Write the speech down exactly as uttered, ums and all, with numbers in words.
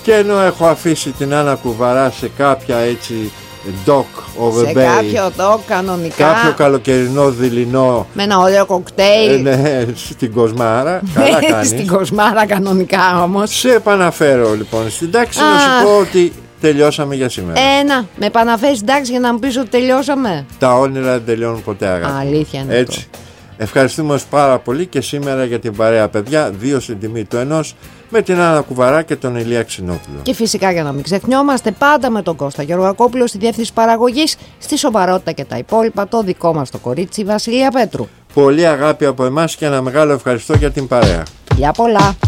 Και ενώ έχω αφήσει την Άννα Κουβαρά σε κάποια έτσι dock of σε the bay, κάποιο dock κανονικά, κάποιο καλοκαιρινό δειλινό, με ένα ωραίο κοκτέιλ, ε, ναι, στην Κοσμάρα. Καλά κάνεις. στην Κοσμάρα κανονικά όμως. Σε επαναφέρω λοιπόν στην τάξη να σου πω ότι τελειώσαμε για σήμερα. Ένα, με επαναφέρεις εντάξει για να μου πεις ότι τελειώσαμε. Τα όνειρα δεν τελειώνουν ποτέ, αγάπη. Αλήθεια είναι Έτσι. αυτό. Ευχαριστούμε ως πάρα πολύ και σήμερα για την παρέα, παιδιά. Δύο στην τιμή του ενός, με την Άννα Κουβαρά και τον Ηλία Ξινόπουλο. Και φυσικά, για να μην ξεχνιόμαστε, πάντα με τον Κώστα Γεωργακόπουλο στη διεύθυνση παραγωγής, στη σοβαρότητα και τα υπόλοιπα, το δικό μας το κορίτσι Βασιλεία Πέτρου. Πολύ αγάπη από εμάς και ένα μεγάλο ευχαριστώ για την παρέα. Γεια πολλά.